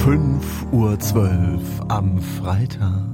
5:12 Uhr am Freitag.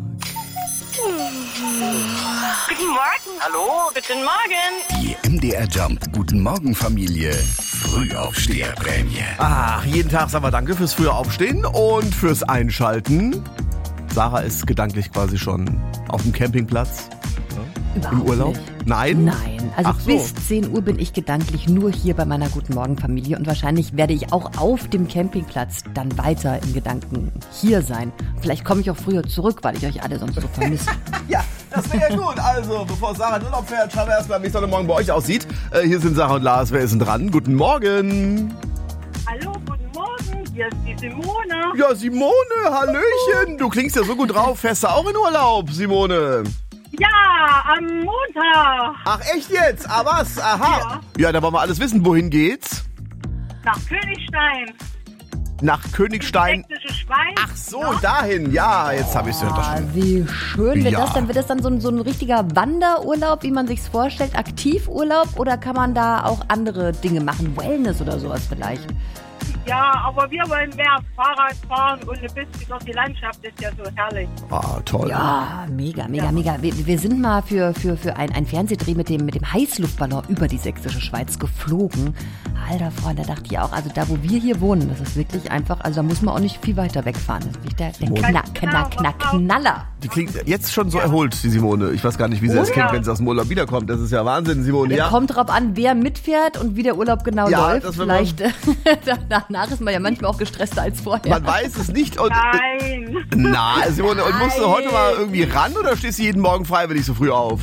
Guten Morgen. Hallo, guten Morgen. Die MDR Jump Guten Morgen Familie Frühaufsteherprämie. Ach, jeden Tag sagen wir Danke fürs frühe Aufstehen und fürs Einschalten. Sarah ist gedanklich quasi schon auf dem Campingplatz. Überhaupt Im Urlaub? nicht. Nein? Nein, also Ach so. bis 10 Uhr bin ich gedanklich nur hier bei meiner Guten Morgen Familie und wahrscheinlich werde ich auch auf dem Campingplatz dann weiter in Gedanken hier sein. Vielleicht komme ich auch früher zurück, weil ich euch alle sonst so vermisse. Ja, das wäre ja gut. Also, bevor Sarah in Urlaub fährt, schauen wir erstmal, wie es heute Morgen bei euch aussieht. Hier sind Sarah und Lars. Wer ist denn dran? Guten Morgen. Hallo, guten Morgen. Hier ist die Simone. Ja, Simone, Hallöchen. Du klingst ja so gut drauf. Fährst du auch in Urlaub, Simone? Ja, am Montag Ach, echt jetzt? Ah, was? Aha. Ja, da wollen wir alles wissen. Wohin geht's? nach Königstein. Nach Königstein. Sächsische Schweiz. Ach so, dahin. Ja, jetzt habe ich es Ah, ja. wie schön wird Ja. das dann? Wird das dann so ein richtiger Wanderurlaub, wie man sich's vorstellt? Aktivurlaub? Oder kann man da auch andere Dinge machen? Wellness oder sowas vielleicht? Ja, aber wir wollen mehr Fahrrad fahren und ein bisschen durch die Landschaft ist ja so herrlich. Ah, toll. Ja, mega. Wir sind mal für ein Fernsehdreh mit dem Heißluftballon über die sächsische Schweiz geflogen. Alter Freund, da dachte ich auch, also da, wo wir hier wohnen, das ist wirklich einfach, also da muss man auch nicht viel weiter wegfahren. Das ist wirklich der Knaller. Die klingt jetzt schon so erholt, die Simone. Ich weiß gar nicht, wie sie das klingt, wenn sie aus dem Urlaub wiederkommt. Das ist ja Wahnsinn, Simone. Ja. Kommt drauf an, wer mitfährt und wie der Urlaub genau Ja, läuft. das wird Vielleicht danach ist man ja manchmal auch gestresster als vorher. Man weiß es nicht. Und, Nein. na, Simone, und musst du heute mal irgendwie ran oder stehst du jeden Morgen freiwillig so früh auf?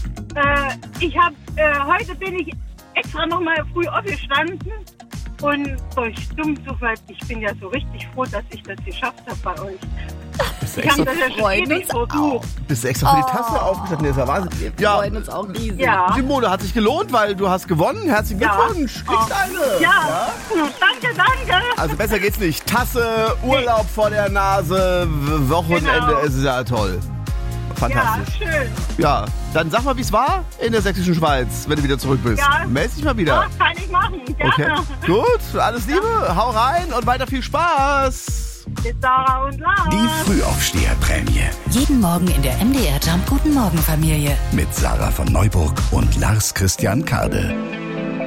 Heute bin ich extra nochmal früh aufgestanden und durch dummen Zufall, ich bin ja so richtig froh, dass ich das geschafft habe bei euch. Bist du Ich habe extra, das ja schon freuen ewig uns versucht. bist du extra für die Tasse aufgestanden? Das ist ja Wahnsinn. Wir freuen uns auch riesig. Ja. Simone, hat sich gelohnt, weil du hast gewonnen. Herzlichen Glückwunsch. Kriegst eine. Ja. Danke. Also besser geht's nicht. Tasse, Urlaub vor der Nase, Wochenende, Genau. es ist ja toll. Fantastisch. Ja, schön. Ja, dann sag mal, wie es war in der sächsischen Schweiz, wenn du wieder zurück bist. Ja. Meld dich mal wieder. Ja, kann ich machen. Gerne. Okay, gut, alles Liebe, hau rein und weiter viel Spaß. Bis Sarah und Lars. Die Frühaufsteherprämie Jeden Morgen in der MDR Jump Guten Morgen Familie. mit Sarah von Neuburg und Lars Christian Kade.